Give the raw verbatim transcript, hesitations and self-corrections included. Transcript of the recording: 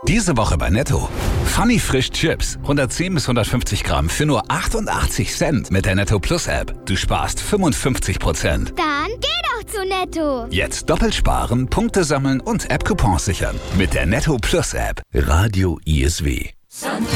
Diese Woche bei Netto. Funny Frisch Chips. hundertzehn bis hundertfünfzig Gramm für nur achtundachtzig Cent mit der Netto Plus App. Du sparst fünfundfünfzig Prozent. Dann geh doch zu Netto. Jetzt doppelt sparen, Punkte sammeln und App-Coupons sichern. Mit der Netto Plus App. Radio I S W.